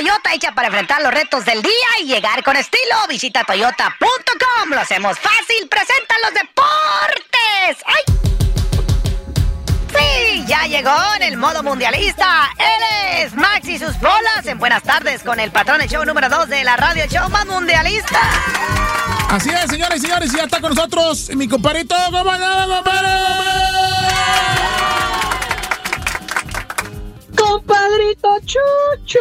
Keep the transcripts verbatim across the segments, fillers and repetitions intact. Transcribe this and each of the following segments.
Toyota hecha para enfrentar los retos del día y llegar con estilo. Visita toyota punto com. Lo hacemos fácil. Presentan los deportes. ¡Ay! Sí, ya llegó en el modo mundialista. Él es Max y sus bolas. En Buenas Tardes con el patrón, el show número dos de la radio, el show más mundialista. Así es, señores y señores, ya está con nosotros mi compadrito. ¿Cómo andamos, compadre? Compadrito Chucho.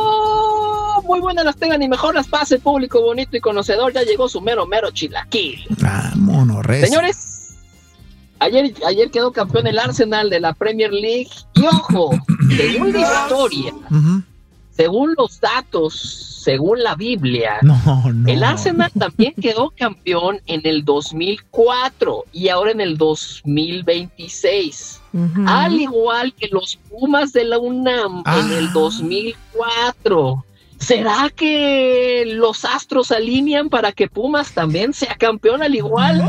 Muy buenas las tengan y mejor las pase el público bonito y conocedor. Ya llegó su mero mero chilaquil. Ah, mono, res. Señores, ayer, ayer quedó campeón el Arsenal de la Premier League. Y ojo, según la historia, uh-huh. según los datos, según la Biblia, no, no. el Arsenal también quedó campeón en el dos mil cuatro y ahora en el dos mil veintiséis. Uh-huh. Al igual que los Pumas de la UNAM ah. en el dos mil cuatro. ¿Será que los astros alinean para que Pumas también sea campeón al igual?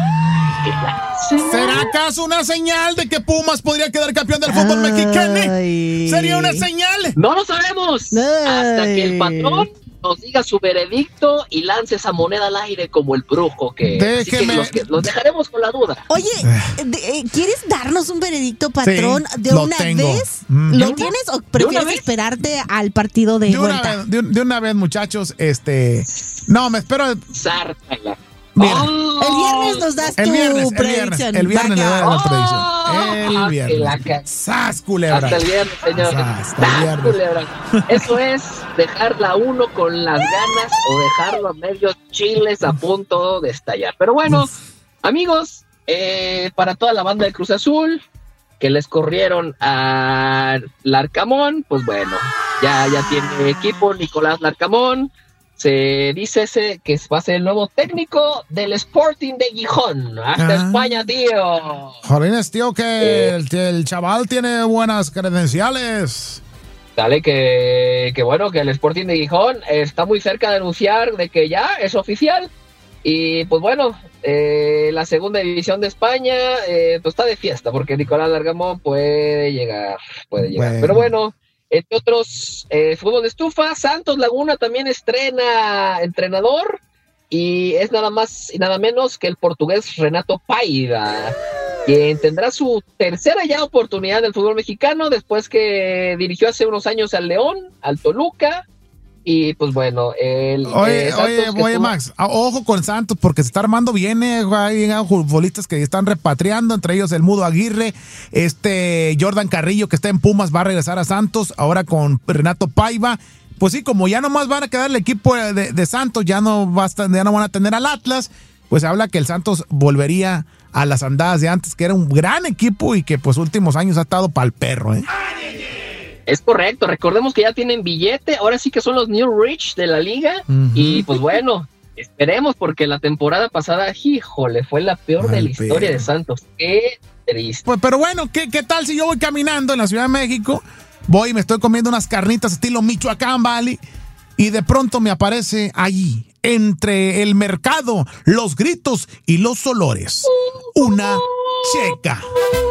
¿Será acaso una señal de que Pumas podría quedar campeón del fútbol Ay. mexicano? ¿Sería una señal? No lo sabemos. Ay. Hasta que el patrón nos diga su veredicto y lance esa moneda al aire como el brujo que, así que los, que los dejaremos con la duda. Oye, de, ¿quieres darnos un veredicto, patrón, sí, de una tengo. vez? Mm. ¿Lo tienes o prefieres esperarte al partido de, de vuelta? Una vez, de, de una vez, muchachos, este... No, me espero... Sártala. Mira, oh, el viernes nos das el tu viernes, predicción. El viernes, el viernes le doy la oh, predicción. El viernes. ¡Sas, culebra! Hasta el viernes, señor. Hasta el viernes. Culebra. Eso es dejarla a uno con las ganas o dejarlo a medio chiles a punto de estallar. Pero bueno, Uf. amigos, eh, para toda la banda de Cruz Azul que les corrieron a Larcamón, pues bueno, ya, ya tiene equipo Nicolás Larcamón. Se dice ese que va a ser el nuevo técnico del Sporting de Gijón. Hasta ah. España, tío. Jolines, tío, que eh. el, el chaval tiene buenas credenciales. Dale, que, que bueno, que el Sporting de Gijón está muy cerca de anunciar de que ya es oficial. Y pues bueno, eh, la segunda división de España eh, pues está de fiesta porque Nicolás Larcamón puede llegar, puede llegar. Bueno. Pero bueno, entre otros, eh, fútbol de estufa, Santos Laguna también estrena entrenador y es nada más y nada menos que el portugués Renato Paiva, quien tendrá su tercera ya oportunidad en el fútbol mexicano después que dirigió hace unos años al León, al Toluca. Y pues bueno, el Oye, eh, oye, oye estuvo... Max, ojo con Santos porque se está armando bien, eh, hay futbolistas que están repatriando, entre ellos el Mudo Aguirre, este Jordan Carrillo que está en Pumas va a regresar a Santos, ahora con Renato Paiva. Pues sí, como ya nomás van a quedar el equipo de, de Santos, ya no, basta, ya no van a tener al Atlas, pues habla que el Santos volvería a las andadas de antes, que era un gran equipo y que pues últimos años ha estado pa'l perro, ¿eh? Es correcto, recordemos que ya tienen billete, ahora sí que son los New Rich de la liga, uh-huh. y pues bueno, esperemos porque la temporada pasada, híjole, fue la peor Ay, de la historia pero. de Santos, qué triste. Pues, pero bueno, ¿qué, ¿qué tal si yo voy caminando en la Ciudad de México, voy y me estoy comiendo unas carnitas estilo Michoacán, ¿vale? Y de pronto me aparece allí, entre el mercado, los gritos y los olores, una checa.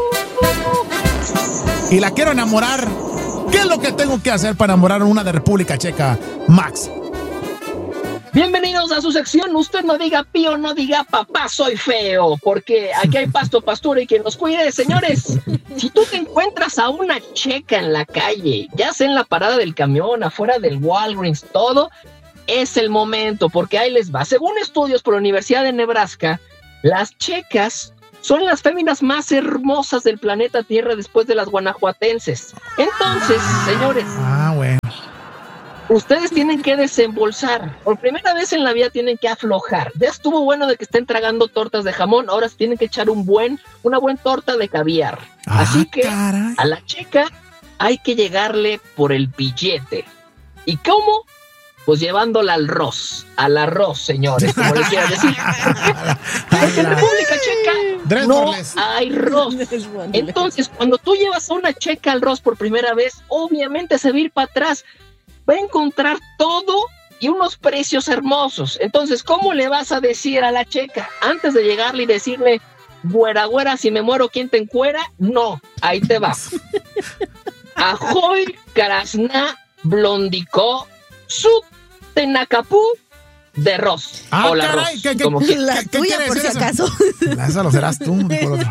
Y la quiero enamorar. ¿Qué es lo que tengo que hacer para enamorar a una de República Checa, Max? Bienvenidos a su sección. Usted no diga pío, no diga papá, soy feo, porque aquí hay pasto, pastura y quien nos cuide. Señores, si tú te encuentras a una checa en la calle, ya sea en la parada del camión, afuera del Walgreens, todo, es el momento, porque ahí les va. Según estudios por la Universidad de Nebraska, las checas son las féminas más hermosas del planeta Tierra después de las guanajuatenses. Entonces, señores, ah, bueno. ustedes tienen que desembolsar. Por primera vez en la vida tienen que aflojar. Ya estuvo bueno de que estén tragando tortas de jamón, ahora tienen que echar un buen, una buena torta de caviar. Ah, Así que caray. a la checa hay que llegarle por el billete. ¿Y cómo? Pues llevándola al arroz, al arroz, señores, como le quieran decir. Porque en República Checa no hay arroz. Entonces, cuando tú llevas a una checa al arroz por primera vez, obviamente se va a ir para atrás. Va a encontrar todo y unos precios hermosos. Entonces, ¿cómo le vas a decir a la checa? Antes de llegarle y decirle, güera, güera, si me muero, ¿quién te encuera? No, ahí te va. Ajoy, Krasna, Blondicó, su tenacapú de arroz. Ah, o la caray, arroz, ¿qué, qué, como qué, quieras. La ¿Qué- qué tuya, quiere por si decir eso? acaso. Esa lo serás tú.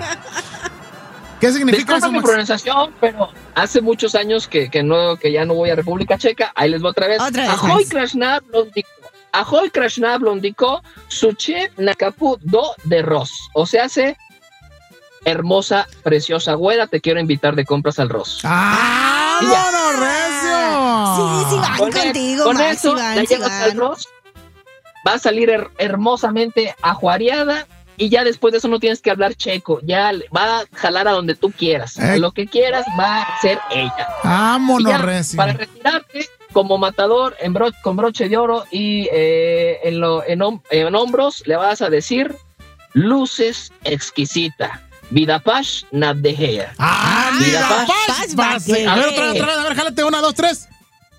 ¿Qué significa Disculpa eso, mi Max? pronunciación, pero hace muchos años que, que no que ya no voy a República Checa. Ahí les voy otra vez. Otra vez, Ahoy Max. Krishna Blondiko. Ahoy Krishna Blondiko, suche nakapu do de Ross. O sea, hace hermosa, preciosa güera, te quiero invitar de compras al Ross. ¡Ah, Y ya. mono recio! Sí, sí, van Con, contigo, con Max, eso, sí van, la sí llevas van. al Ross, va a salir her- hermosamente ajuareada. Y ya después de eso no tienes que hablar checo, ya le- va a jalar a donde tú quieras, a Eh. lo que quieras va a ser ella. Y ¡Vámonos, ya, recio! para retirarte como matador en bro- con broche de oro y eh, en, lo, en, hom- en hombros le vas a decir luces exquisita, vida paz nadejea. ¡Ah, Ah, mira, paz, paz, paz, paz! paz, A ver, eh. otra vez, otra vez, a ver, jálate, una, dos, tres.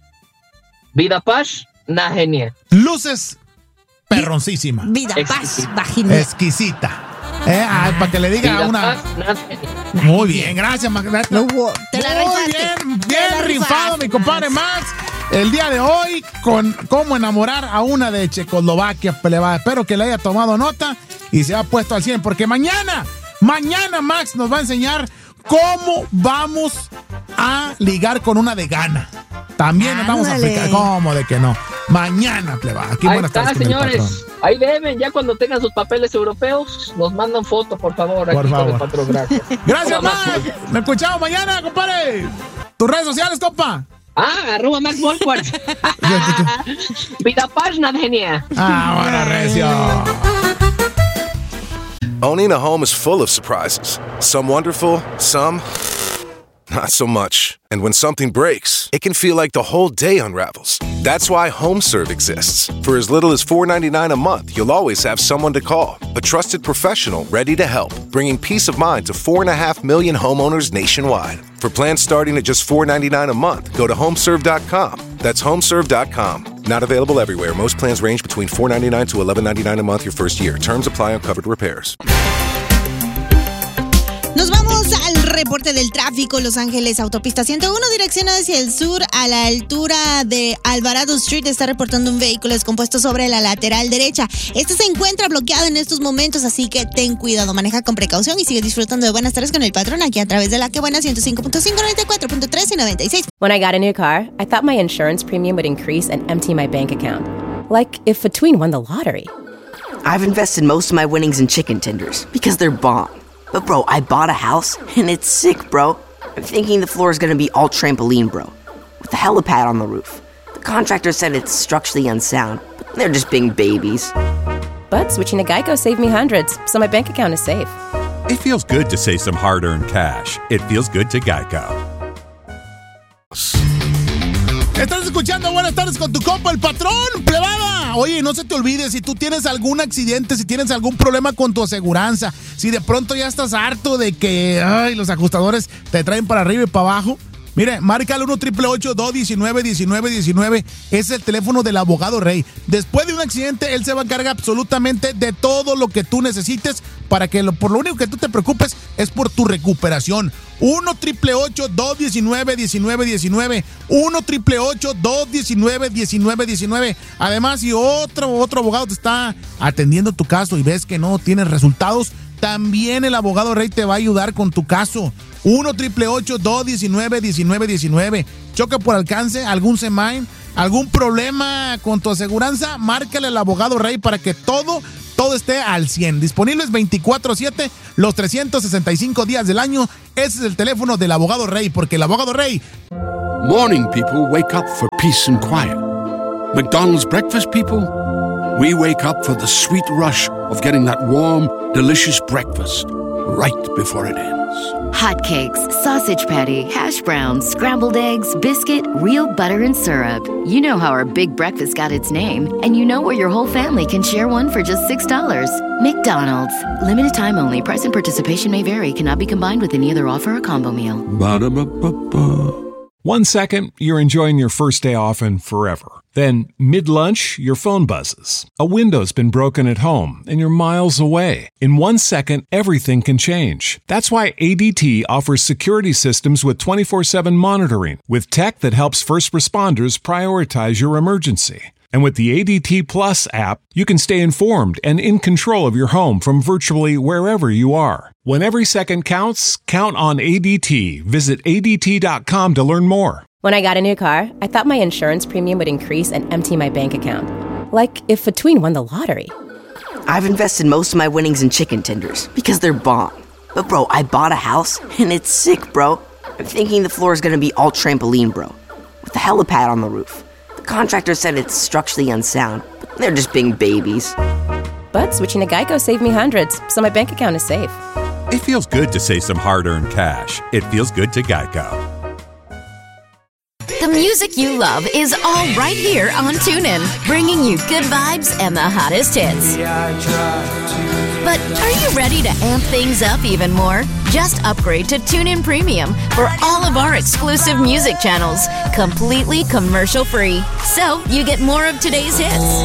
Vida paz nadejea. Luces perroncísima, Vida, paz, Exquisita. vagina. exquisita. Eh, ah, para que le diga Vida una... paz nadejea. Muy bien, gracias, Max. No hubo- te la Muy rifaste. bien, Te bien la rifado, rifaste, mi compadre Max. El día de hoy, con cómo enamorar a una de Checoslovaquia. Plebada. Espero que le haya tomado nota y se ha puesto al cien, porque mañana, mañana Max nos va a enseñar cómo vamos a ligar con una de Ghana. También nos vamos a Ándale. aplicar. ¿Cómo de que no? Mañana, plebada. Aquí Ahí buenas está, tardes con el patrón. señores. Ahí deben, ya cuando tengan sus papeles europeos, nos mandan foto, por favor, Por aquí con favor. el patrón. Gracias. Gracias, Toma, Max. Nos escuchamos mañana, compadre. Tus redes sociales, compa. Ah, arroba Max Volquart. Vida paz nadejea. Ah, bueno, recio. Owning a home is full of surprises. Some wonderful, some not so much. And when something breaks, it can feel like the whole day unravels. That's why HomeServe exists. For as little as four dollars and ninety-nine cents a month, you'll always have someone to call. A trusted professional ready to help, bringing peace of mind to four point five million homeowners nationwide. For plans starting at just four dollars and ninety-nine cents a month, go to homeserve dot com. That's homeserve dot com. Not available everywhere. Most plans range between four dollars and ninety-nine cents to eleven dollars and ninety-nine cents a month your first year. Terms apply on covered repairs. Nos vamos al reporte del tráfico. Los Ángeles, autopista ciento uno, dirección hacia el sur, a la altura de Alvarado Street, está reportando un vehículo descompuesto sobre la lateral derecha. Este se encuentra bloqueado en estos momentos, así que ten cuidado, maneja con precaución y sigue disfrutando de Buenas Tardes con el Patrón aquí a través de la que buena ciento cinco punto cinco, noventa y cuatro punto tres y noventa y seis. When I got a new car, I thought my insurance premium would increase and empty my bank account. Like if Between won the lottery. I've invested most of my winnings in chicken tenders because they're bomb. But bro, I bought a house and it's sick, bro. I'm thinking the floor is gonna be all trampoline, bro, with a helipad on the roof. The contractor said it's structurally unsound, but they're just being babies. But switching to Geico saved me hundreds, so my bank account is safe. It feels good to save some hard-earned cash. It feels good to Geico. Estás escuchando Buenas Tardes con tu compa, el patrón, plebada. Oye, no se te olvide, si tú tienes algún accidente, si tienes algún problema con tu aseguranza, si de pronto ya estás harto de que ay, los ajustadores te traen para arriba y para abajo, mire, marca al uno triple ocho, dos uno nueve, uno nueve uno nueve. Es el teléfono del abogado Rey. Después de un accidente, él se va a encargar absolutamente de todo lo que tú necesites para que lo, por lo único que tú te preocupes es por tu recuperación. uno triple ocho, dos uno nueve, uno nueve uno nueve. uno triple ocho, dos uno nueve, uno nueve uno nueve. Además, si otro, otro abogado te está atendiendo tu caso y ves que no tienes resultados, también el abogado Rey te va a ayudar con tu caso. uno triple ocho, dos uno nueve, uno nueve uno nueve. Choque por alcance, algún semain, algún problema con tu aseguranza, márcale al abogado Rey para que todo, todo esté al cien. Disponibles veinticuatro siete, los trescientos sesenta y cinco días del año. Ese es el teléfono del abogado Rey, porque el abogado Rey... Morning people wake up for peace and quiet. McDonald's breakfast people, we wake up for the sweet rush of getting that warm, delicious breakfast right before it ends. Hotcakes, sausage patty, hash browns, scrambled eggs, biscuit, real butter and syrup. You know how our big breakfast got its name, and you know where your whole family can share one for just six dollars. McDonald's. Limited time only. Price and participation may vary. Cannot be combined with any other offer or combo meal. Ba-da-ba-ba-ba. One second, you're enjoying your first day off and forever. Then, mid-lunch, your phone buzzes. A window's been broken at home, and you're miles away. In one second, everything can change. That's why A D T offers security systems with twenty-four seven monitoring, with tech that helps first responders prioritize your emergency. And with the A D T Plus app, you can stay informed and in control of your home from virtually wherever you are. When every second counts, count on A D T. Visit A D T dot com to learn more. When I got a new car, I thought my insurance premium would increase and empty my bank account. Like if Between won the lottery. I've invested most of my winnings in chicken tenders because they're bomb. But bro, I bought a house and it's sick, bro. I'm thinking the floor is gonna be all trampoline, bro, with the helipad on the roof. The contractor said it's structurally unsound, but they're just being babies. But switching to Geico saved me hundreds, so my bank account is safe. It feels good to save some hard-earned cash. It feels good to Geico. The music you love is all right here on TuneIn, bringing you good vibes and the hottest hits. But are you ready to amp things up even more? Just upgrade to TuneIn Premium for all of our exclusive music channels, completely commercial-free. So you get more of today's hits,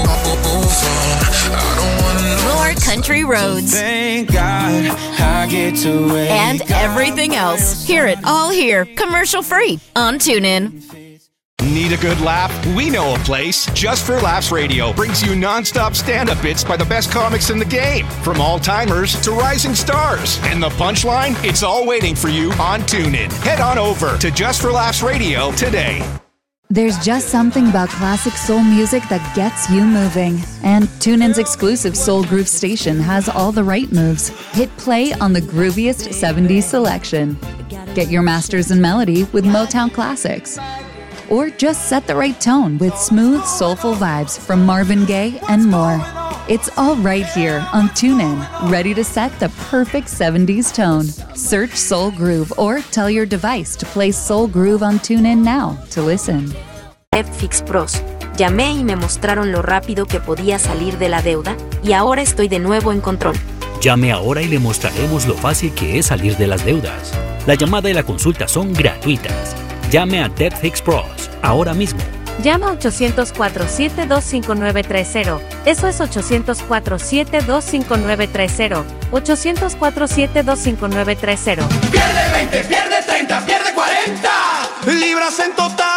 more country roads, Thank God I get to wake and everything else. Hear it all here, commercial-free on TuneIn. Need a good laugh? We know a place. Just for Laughs Radio brings you non-stop stand-up bits by the best comics in the game, from all-timers to rising stars. And the punchline? It's all waiting for you on TuneIn. Head on over to Just for Laughs Radio today. There's just something about classic soul music that gets you moving. And TuneIn's exclusive Soul Groove station has all the right moves. Hit play on the grooviest seventies selection. Get your masters in melody with Motown classics. Or just set the right tone with smooth, soulful vibes from Marvin Gaye and more. It's all right here on TuneIn, ready to set the perfect seventies tone. Search Soul Groove or tell your device to play Soul Groove on TuneIn now to listen. Netflix Pros. Llamé y me mostraron lo rápido que podía salir de la deuda y ahora estoy de nuevo en control. Llame ahora y le mostraremos lo fácil que es salir de las deudas. La llamada y la consulta son gratuitas. Llame a Netflix Pros ahora mismo. Llama a ochocientos cuatro, siete dos cinco nueve tres cero. Eso es ochocientos cuatro, siete dos cinco nueve tres cero. ochocientos cuatro, siete dos cinco nueve tres cero. Pierde veinte, pierde treinta, pierde cuarenta libras en total.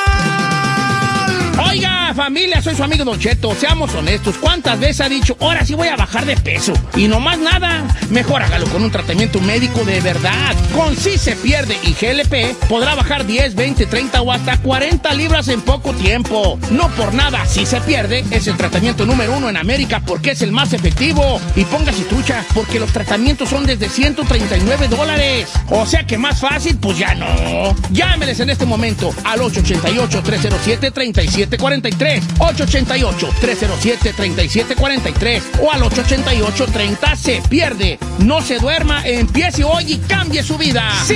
Oiga, familia, soy su amigo Don Cheto. Seamos honestos, ¿cuántas veces ha dicho, ahora sí voy a bajar de peso? Y no más nada, mejor hágalo con un tratamiento médico de verdad. Con Si Se Pierde y G L P podrá bajar diez, veinte, treinta o hasta cuarenta libras en poco tiempo. No por nada, Si Se Pierde es el tratamiento número uno en América porque es el más efectivo. Y póngase trucha, porque los tratamientos son desde ciento treinta y nueve dólares. O sea que más fácil, pues ya no. Llámeles en este momento al ocho ocho ocho, tres cero siete, tres siete cuatro tres, ocho ocho ocho, tres cero siete, tres siete cuatro tres o al ocho ocho ocho, treinta, se pierde. No se duerma, empiece hoy y cambie su vida. Sí.